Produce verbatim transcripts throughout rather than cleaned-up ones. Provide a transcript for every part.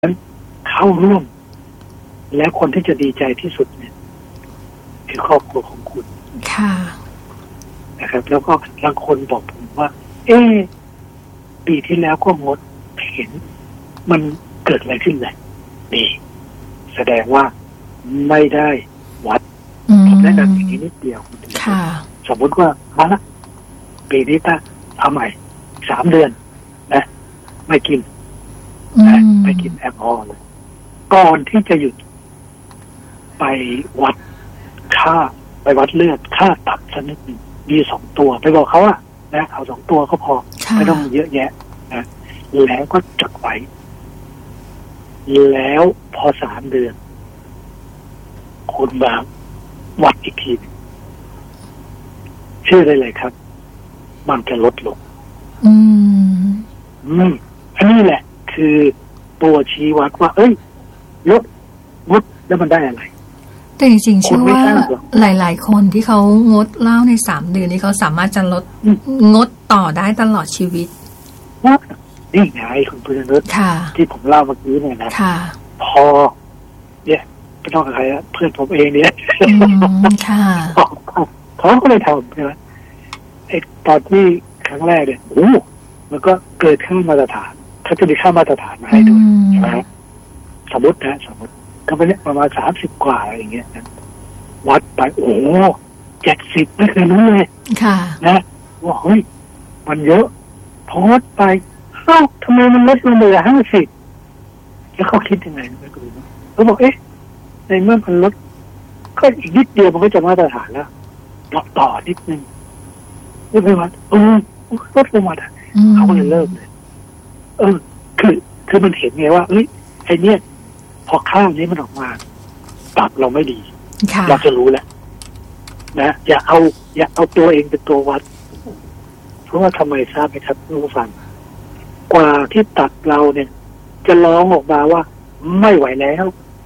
นั้นเข้าร่วมแล้วคนที่จะดีใจที่สุดเนี่ยคือครอบครัวของคุณค่ะนะครับแล้วก็บางคนบอกผมว่าเอ๊ะปีที่แล้วก็งดเห็นมันเกิดอะไรขึ้นเลยนี่แสดงว่าไม่ได้วัดผมแนะนำอย่างนี้นิดเดียวสมมติว่ามาละปีนี้ถ้าเอาใหม่สามเดือนนะไม่กินนะไม่กินแอลกอฮอล์เลยก่อนที่จะหยุดไปวัดค่าไปวัดเลือดค่าตับสักนิดนึงมีสองตัวไปบอกเขาอะนะเอาสองตัวก็พอไม่ต้องเยอะแยะนะแล้วก็จดไว้แล้วพอสามเดือนคุณมาวัดอีกทีเชื่อได้เลยครับมันจะลดลงอืมอืมอันนี้แหละคือตัวชี้วัดว่าเอ้ยลดงดแล้วมันได้อะไรแต่จริงๆเชื่อว่าหลายๆคนที่เขางดเหล้าในสามเดือนนี้เขาสามารถจะลดงดต่อได้ตลอดชีวิตนี่ไงคุณพุทธนุชที่ผมเล่าเมื่อกี้เนี่ยนะพอเนี่ยไม่ต้องใครอะเพื่อนผมเองเนี่ยเขาก็เลยทำใช่ไหมไอ้ตอนที่ครั้งแรกเนี่ยโอ้มันก็เกิดค่ามาตรฐานเขาจะมีค่ามาตรฐานมาให้ด้วยใช่ไหมสมมตินะสมมติก็เป็นประมาณสามสิบกว่าอะไรอย่างเงี้ยนะวัดไปโอ้เจ็ดสิบไม่เคยรู้เลยนะว่าเฮ้ยมันเยอะพอวัดไปเอ้าทำไมมันลดลงเหลือห้าสิบแล้วเขาคิดยังไงไม่รู้เขาบอกเอ๊ะในเมื่อมันลดก็อีกนิดเดียวมันก็จะมาตรฐานแล้วลดต่อนิดนึงไม่ไปวัดเออลดลงมาอ่ะเขาก็เลยเลิกเลยเออคือคือมันเห็นไงว่าเอ้ยไอ้เนี่ยพอข้าวนี้มันออกมาตับเราไม่ดีเราจะรู้แล้วนะอย่าเอาอย่าเอาตัวเองเป็นตัววัดเพราะว่าทำไมทราบไหมครับผู้ฟังกว่าที่ตับเราเนี่ยจะร้องออกมาว่าไม่ไหวแล้ว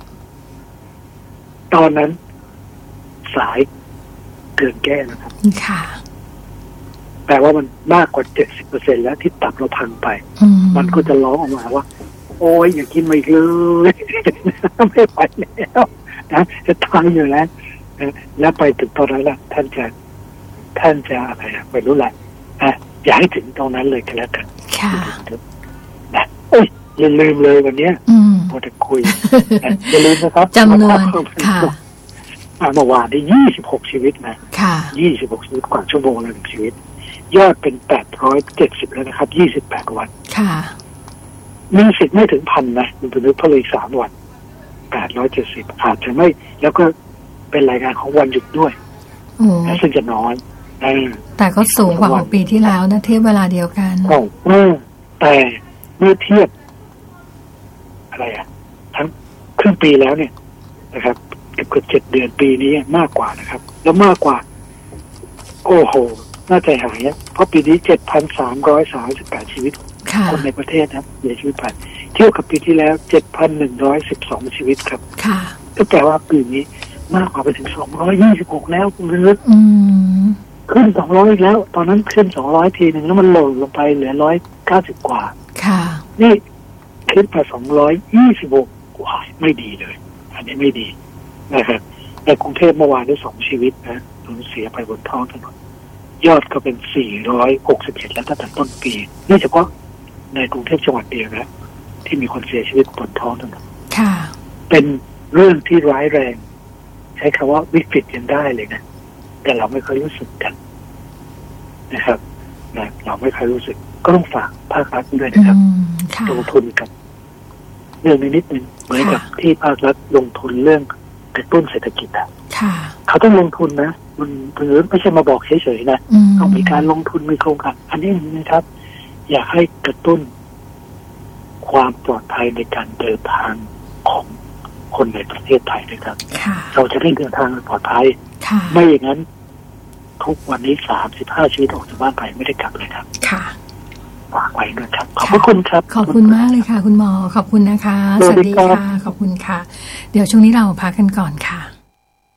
ตอนนั้นสายเกินแก้นะครับค่ะแปลว่ามันมากกว่าเจ็ดสิบเปอร์เซ็นต์แล้วที่ตับเราพังไปมันก็จะร้องออกมาว่าโอ้ยอย่ากินมาอีกเลยไม่ไหวแล้วนะจะตายอยู่แล้วนะแล้วไปถึงตอนนั้นละท่านจะท่านจะอะไรอะไม่รู้แหละนะอย่าให้ถึงตรงนั้นเลยก็แล้วกันค่ะนะเอ้ยอย่าลืมเลยวันนี้พอจะคุยอย่าลืมนะครับจำนวนค่ะเมื่อวานได้ยี่สิบหกชีวิตนะค่ะยี่สิบหกชีวิตกว่าชั่วโมงละหนึ่งชีวิตยอดเป็นแปดร้อยเจ็ดสิบแล้วนะครับยี่สิบแปดวันค่ะมีสิทธิ์ไม่ถึงพันนะคุณตัวนึกเพราะเลยสามวันแปดร้อยเจ็ดสิบอาจจะไม่แล้วก็เป็นรายงานของวันหยุดด้วยซึ่งจะน้อยแต่ก็สูงกว่าของปีที่แล้วนะเทียบเวลาเดียวกันโอ้แต่เมื่อเทียบอะไรอ่ะทั้งครึ่งปีแล้วเนี่ยนะครับเกือบเกือบเจ็ดเดือนปีนี้มากกว่านะครับแล้วมากกว่าโอ้โหน่าใจหายเพราะปีนี้เจ็ดพันสามร้อยสามสิบแปดชีวิตคนในประเทศนะเสียชีวิตไปเทียบกับปีที่แล้วเจ็ดพันหนึ่งร้อยสิบสองชีวิตครับก็แปลว่าปีนี้มากกว่าไปถึงสองร้อยยี่สิบหกแล้วคุณนึกขึ้นสองร้อยอีกแล้วตอนนั้นขึ้นสองร้อยทีหนึ่งแล้วมันหล่นลงไปเหลือร้อยเก้าสิบกว่านี่ขึ้นไปสองร้อยยี่สิบหกกว่าไม่ดีเลยอันนี้ไม่ดีนะครับในกรุงเทพเมื่อวานได้สองชีวิตนะสูญเสียไปบนท้องถนนยอดก็เป็นสี่ร้อยหกสิบเอ็ดแล้วตั้งแต่ต้นปีนี่เฉพาะในกรุงเทพจังหวัดเดียวนะที่มีคนเสียชีวิตบนท้องถนนเป็นเรื่องที่ร้ายแรงใช้คำว่าวิกฤตยังได้เลยนะแต่เราไม่เคยรู้สึกกันนะครับนะเราไม่เคยรู้สึกก็ต้องฝากภาครัฐด้วยนะครับลงทุนกับเรื่องนี้นิดนึงเหมือนกับที่ภาครัฐลงทุนเรื่องกระตุ้นเศรษฐกิจอ่ะเขาต้องลงทุนนะมันหรือไม่ใช่มาบอกเฉยๆนะต้องมีการลงทุนมีโครงการอันนี้นะครับอยากให้กระตุ้นความปลอดภัยในการเดินทางของคนในประเทศไทยนะครับเราจะได้เดินทางปลอดภัยไม่อย่างนั้นทุกวันนี้สามสิบห้าชีวิตออกจากบ้านไปไม่ได้กลับเลยครับค่ะฝากไว้ด้วยครับขอบคุณครับขอบคุณมากเลยค่ะคุณหมอขอบคุณนะคะสวัสดีค่ะขอบคุณค่ะเดี๋ยวช่วงนี้เราพักกันก่อนค่ะ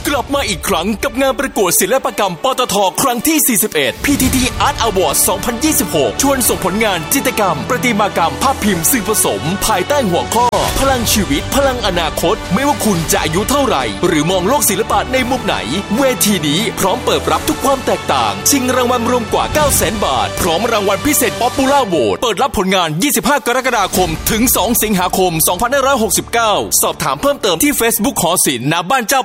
กลับมาอีกครั้งกับงานประกวดศิลปกรรมปตท.ครั้งที่ สี่สิบเอ็ด พี ที ที Art Award สองพันยี่สิบหก ชวนส่งผลงานจิตรกรรมประติมากรรมภาพพิมพ์สื่อผสมภายใต้หัวข้อพลังชีวิตพลังอนาคตไม่ว่าคุณจะอายุเท่าไหร่หรือมองโลกศิลปะในมุมไหนเวทีนี้พร้อมเปิดรับทุกความแตกต่างชิงรางวัลรวมกว่า เก้าแสน บาทพร้อมรางวัลพิเศษ Popular Vote เปิดรับผลงาน ยี่สิบห้ากรกฎาคมถึง สองสิงหาคม สองพันห้าร้อยหกสิบเก้า สอบถามเพิ่มเติมที่ Facebook หอศิลป์ณบ้านเจ้า